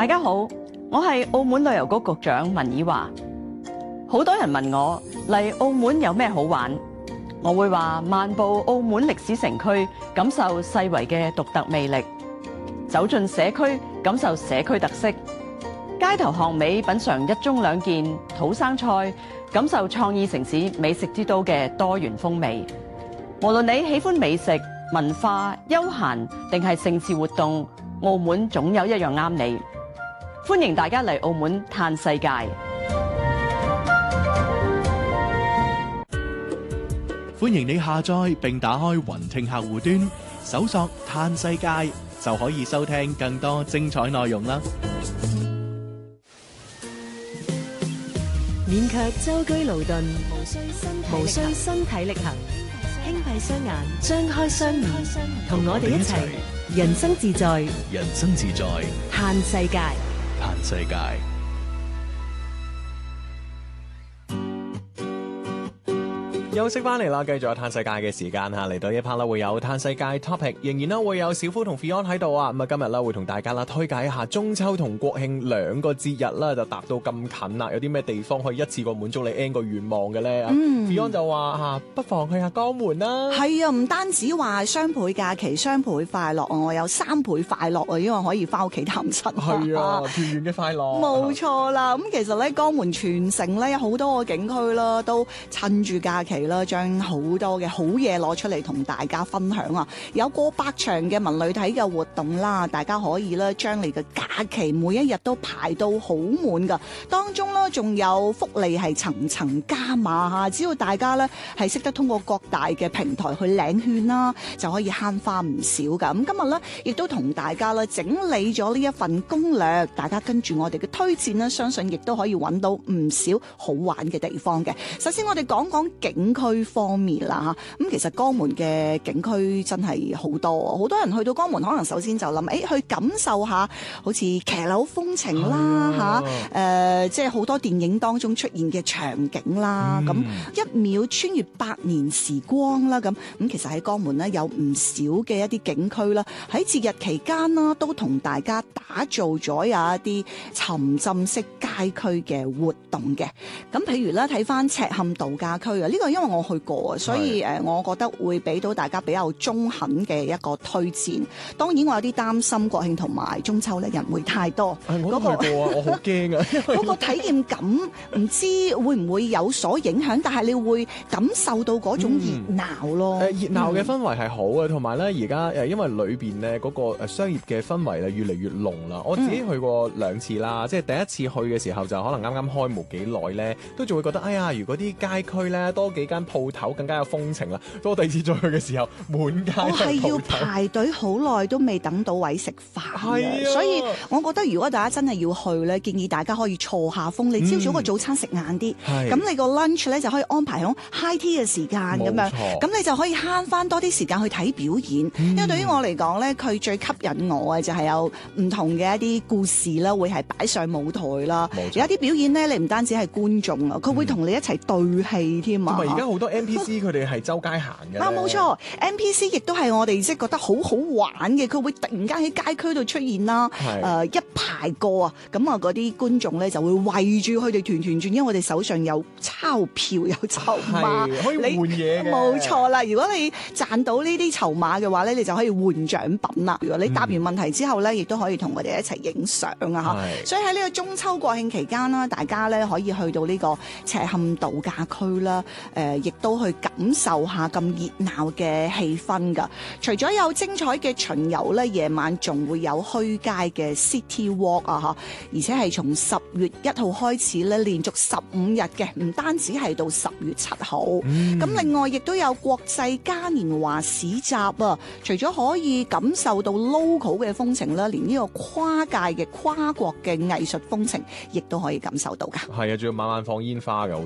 大家好，我係澳門旅遊局局長文綺華。好多人問我嚟澳門有咩好玩，我會話漫步澳門歷史城區，感受世遺嘅獨特魅力；走進社區，感受社區特色；街頭巷尾品嚐一盅兩件土生菜，感受創意城市美食之都嘅多元風味。無論你喜歡美食、文化、休閒定係盛事活動，澳門總有一樣啱你。歡迎大家嚟澳門嘆世界。 歡迎你下載並打開雲聽客戶端，搜索嘆世界就可以收聽更多精彩內容啦。 免卻舟車勞頓，無需身體力行，輕閉雙眼，張開雙耳，同我哋一齊人生自在， 人生自在， 嘆世界。 嘆世界。 休息翻嚟啦，繼續有嘆世界嘅時間嚇，嚟到一 part 啦，會有嘆世界 topic， 仍然啦會有小夫同 Fion 喺度啊。咁啊今日啦會同大家啦推介一下中秋同國慶兩個節日啦，就達到咁近啦，有啲咩地方可以一次過滿足你 N 個願望嘅咧？Fion 就話嚇，不妨去下江門啦。 係啊，唔單止話雙倍假期、雙倍快樂啊，我有3倍快樂啊，因為可以翻屋企探親。 係啊，團圓嘅快樂。 冇錯啦，咁其實咧江門全城咧有好多個景區啦，都趁住假期啦，將好多嘅好嘢攞出嚟同大家分享啊！有過百場嘅文旅體嘅活動啦，大家可以咧將你嘅假期每一日都排到好滿噶。當中咧仲有福利係層層加碼嚇，只要大家咧係識得通過各大嘅平台去領券啦，就可以慳花唔少噶。咁今日咧亦都同大家咧整理咗呢一份攻略，大家跟住我哋嘅推薦咧，相信亦都可以揾到唔少好玩嘅地方嘅。首先我哋講講景區方面啦嚇，咁其實江門嘅景區真係好多，好多人去到江門可能首先就諗，去感受下好似騎樓風情啦嚇，即係好多電影當中出現嘅場景啦，咁一秒穿越百年時光啦，咁其實喺江門呢，有唔少嘅一啲景區啦，喺節日期間啦都同大家打造咗有一啲沉浸式街區嘅活動嘅。咁譬如咧睇翻赤坎度假區啊，呢個因為我去過，所以我覺得會俾到大家比較中肯嘅一個推薦。當然我有啲擔心國慶同埋中秋咧人會太多， 我都去過啊，我好驚啊！ 嗰個體驗感唔知會唔會有所影響，但係你會感受到嗰種熱鬧咯。 熱鬧嘅氛圍係好嘅，同埋咧而家因為裏邊咧嗰個商業嘅氛圍咧越嚟越濃啦。我自己去過2次啦，即係第一次去嘅時候就可能啱啱開冇幾耐咧，都仲會覺得哎呀，如果啲街區咧多幾間鋪頭更加有風情啦。到我第2次再去嘅時候，滿街都係鋪頭。我係要排隊好耐都未等到位食飯嘅，所以我覺得如果大家真係要去咧，建議大家可以錯下風。你朝早個早餐食晏啲，咁你個 lunch 咧就可以安排喺 high tea 嘅時間咁樣，咁你就可以慳翻多啲時間去睇表演。因為對於我嚟講咧，佢最吸引我嘅就係有唔同嘅一啲故事啦，會係擺上舞台啦。有一啲表演咧，你唔單止係觀眾啊，佢會同你一齊對戲添啊。同埋而家好多 NPC 佢哋係周街行嘅。 冇錯 NPC 亦都係我哋即係覺得好好玩嘅，佢會突然間喺街區度出現啦。一排過啊，咁啊嗰啲觀眾咧就會圍住佢哋團團轉，因為我哋手上有鈔票有籌碼， 可以換嘢嘅。 冇錯啦，如果你賺到呢啲籌碼嘅話咧，你就可以換獎品啦。如果你答完問題之後咧，亦都可以同我哋一齊影相啊嚇。所以喺呢個中秋國慶期間啦，大家咧可以去到呢個赤坎度假區啦，亦都去感受下咁熱鬧嘅氣氛㗎。除咗有精彩嘅巡遊咧，夜晚仲會有虛街嘅 City Walk 啊嚇，而且係從10月1號開始咧，連續15日嘅，唔單止係到10月7號。咁另外亦都有國際嘉年華市集啊，除咗可以感受到 local 嘅風情啦，連呢個跨界嘅跨國嘅藝術風情，亦都可以感受到㗎。 係啊，仲要晚晚放煙花㗎。